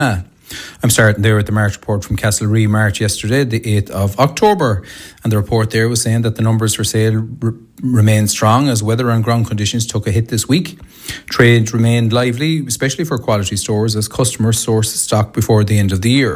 I'm starting there with the March report from Castlerea March yesterday, the 8th of October. And the report there was saying that the numbers for sale remain strong as weather and ground conditions took a hit this week. Trade remained lively, especially for quality stores, as customers sourced stock before the end of the year.